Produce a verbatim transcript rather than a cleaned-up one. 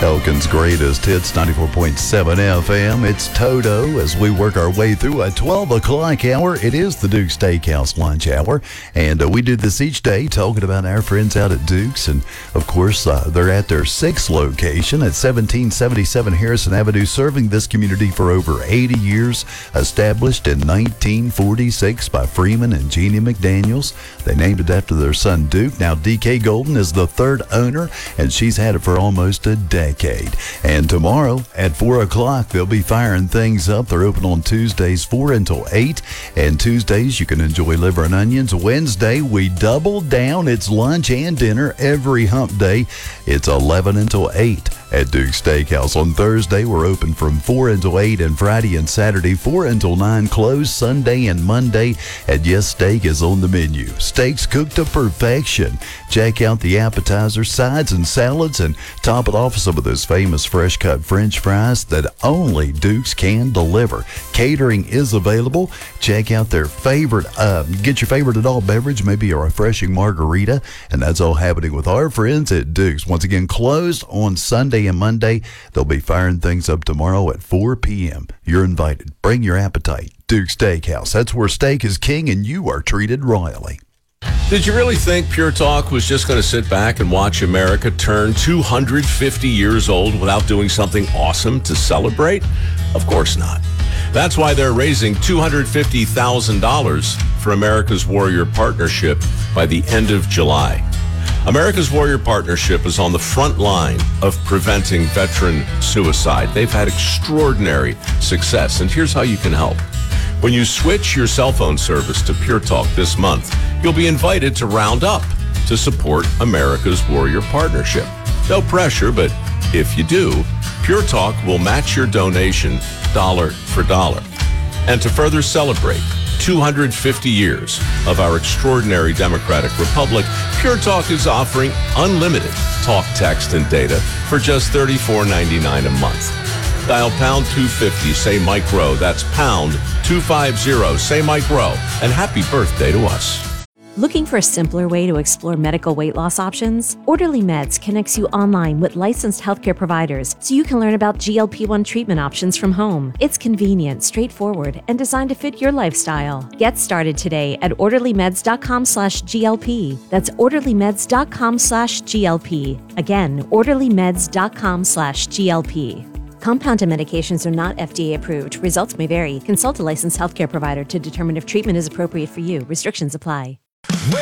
Elkin's greatest hits, ninety-four point seven F M. It's Toto as we work our way through a twelve o'clock hour. It is the Duke's Steakhouse lunch hour, and uh, we do this each day talking about our friends out at Duke's. And, of course, uh, they're at their sixth location at seventeen seventy-seven Harrison Avenue, serving this community for over eighty years, established in nineteen forty-six by Freeman and Jeannie McDaniels. They named it after their son, Duke. Now, D K Golden is the third owner, and she's had it for almost a decade. And tomorrow at four o'clock, they'll be firing things up. They're open on Tuesdays, four until eight. And Tuesdays, you can enjoy liver and onions. Wednesday, we double down. It's lunch and dinner every hump day. It's eleven until eight at Duke's Steakhouse. On Thursday, we're open from four until eight, and Friday and Saturday, four until nine, closed Sunday and Monday. And yes, steak is on the menu. Steaks cooked to perfection. Check out the appetizers, sides, and salads, and top it off with some of those famous fresh-cut French fries that only Duke's can deliver. Catering is available. Check out their favorite, uh, get your favorite adult beverage, maybe a refreshing margarita, and that's all happening with our friends at Duke's. Once again, closed on Sunday and Monday. They'll be firing things up tomorrow at four p.m. You're invited. Bring your appetite. Duke's Steakhouse. That's where steak is king, and you are treated royally. Did you really think Pure Talk was just going to sit back and watch America turn two hundred fifty years old without doing something awesome to celebrate? Of course not. That's why they're raising two hundred fifty thousand dollars for America's Warrior Partnership by the end of July. America's Warrior Partnership is on the front line of preventing veteran suicide. They've had extraordinary success, and here's how you can help. When you switch your cell phone service to Pure Talk this month, you'll be invited to round up to support America's Warrior Partnership. No pressure, but if you do, Pure Talk will match your donation dollar for dollar. And to further celebrate two hundred fifty years of our extraordinary democratic republic, Pure Talk is offering unlimited talk, text, and data for just thirty-four ninety-nine a month. Dial pound two fifty, say Mike Rowe. That's pound two fifty, say Mike Rowe. And happy birthday to us. Looking for a simpler way to explore medical weight loss options? Orderly Meds connects you online with licensed healthcare providers so you can learn about G L P one treatment options from home. It's convenient, straightforward, and designed to fit your lifestyle. Get started today at orderlymeds.com slash GLP. That's orderlymeds.com slash GLP. Again, orderlymeds.com slash GLP. Compounded medications are not F D A approved. Results may vary. Consult a licensed healthcare provider to determine if treatment is appropriate for you. Restrictions apply.